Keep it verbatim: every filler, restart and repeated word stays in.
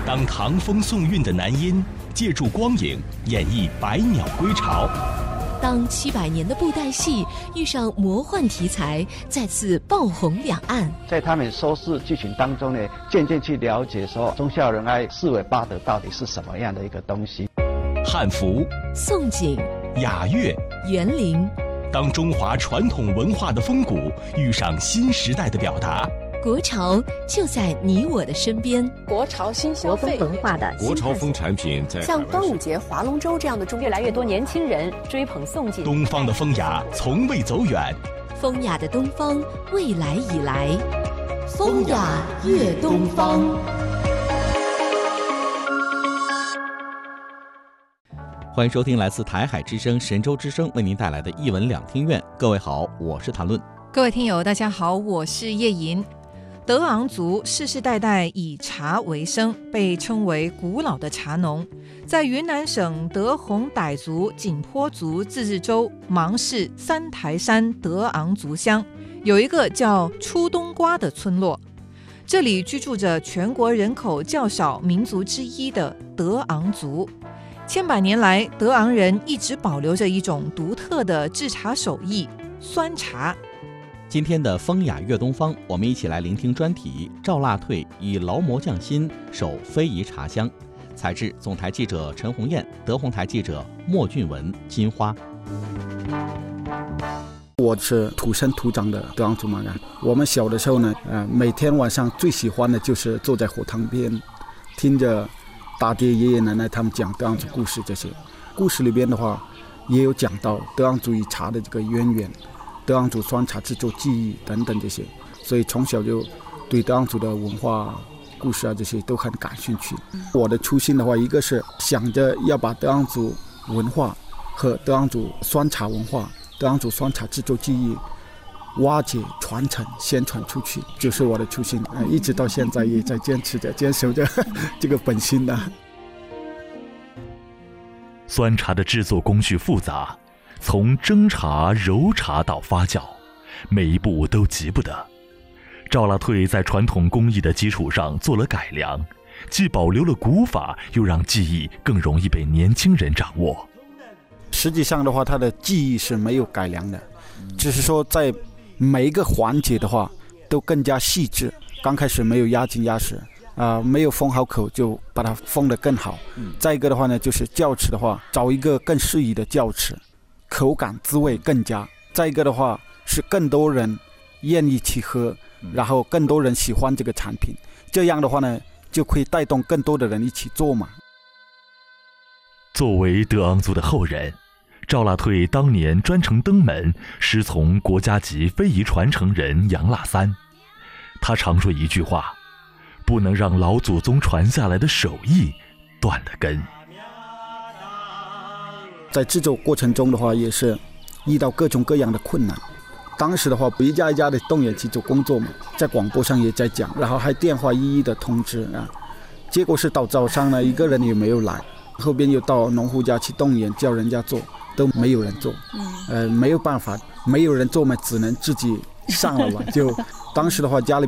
当唐风宋韵的男音借助光影演绎百鸟归巢， 当七百年的布袋戏遇上魔幻题材，再次爆红两岸。 在他们收视剧情当中呢，渐渐去了解说忠孝仁爱四维八德到底是什么样的一个东西。 汉服、 宋锦、 雅乐、 园林， 当中华传统文化的风骨遇上新时代的表达， 国潮就在你我的身边。 国潮新消费国风文化的国潮风产品在像端午节、划龙舟这样的中，越来越多年轻人追捧宋锦。 东方的风雅从未走远， 风雅的东方未来已来，风雅悦东方。 欢迎收听来自台海之声、神州之声为您带来的一文两厅院。各位好，我是谭论。 各位听友大家好，我是叶莹。德昂族世世代代以茶为生，被称为古老的茶农。在云南省德宏傣族景颇族自治州芒市三台山德昂族乡，有一个叫出冬瓜的村落，这里居住着全国人口较少民族之一的德昂族。千百年来，德昂人一直保留着一种独特的制茶手艺——酸茶。 今天的风雅悦东方，我们一起来聆听专题赵腊退以劳模匠心守非遗茶香。采制总台记者陈红艳，德宏台记者莫俊文、金花。 我是土生土长的德昂族马人。我们小的时候呢，呃，每天晚上最喜欢的就是坐在火塘边，听着大爹爷爷奶奶他们讲德昂族故事。这些故事里边的话，也有讲到德昂族与茶的这个渊源，德昂族酸茶制作技艺等等这些，所以从小就对德昂族的文化故事啊这些都很感兴趣。我的初心的话，一个是想着要把德昂族文化和德昂族酸茶文化、德昂族酸茶制作技艺挖掘、传承、宣传出去，就是我的初心。呃、一直到现在也在坚持着、坚守着这个本心的。 酸茶的制作工序复杂，从蒸茶、揉茶到发酵，每一步都急不得。赵腊退在传统工艺的基础上做了改良，既保留了古法，又让技艺更容易被年轻人掌握。 实际上的话，它的技艺是没有改良的，只是说在每一个环节的话都更加细致。刚开始没有压紧压实啊、呃，没有封好口，就把它封得更好。再一个的话呢，就是酵齿的话，找一个更适宜的酵齿，口感滋味更佳。再一个的话是更多人愿意去喝，然后更多人喜欢这个产品，这样的话呢就可以带动更多的人一起做嘛。 作为德昂族的后人，赵腊退当年专程登门师从国家级非遗传承人杨腊三。他常说一句话，不能让老祖宗传下来的手艺断了根。 在制作过程中的话，也是遇到各种各样的困难。当时的话，一家一家的动员去做工作嘛，在广播上也在讲，然后还电话一一的通知啊。结果是到早上呢，一个人也没有来，后边又到农户家去动员，叫人家做，都没有人做。呃，没有办法，没有人做嘛，只能自己上了嘛。就当时的话，家里